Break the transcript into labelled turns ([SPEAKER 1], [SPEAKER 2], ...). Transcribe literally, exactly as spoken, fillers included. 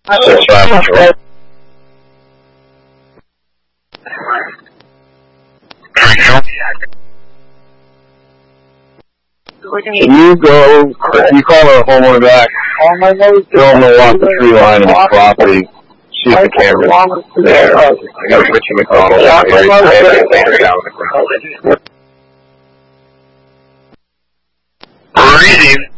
[SPEAKER 1] Six five control. Can you go, if you call the homeowner back, tell them to walk the tree line of the property, see if the camera's there. I got Richie McDonald out here, he's standing down on the ground. Breathing.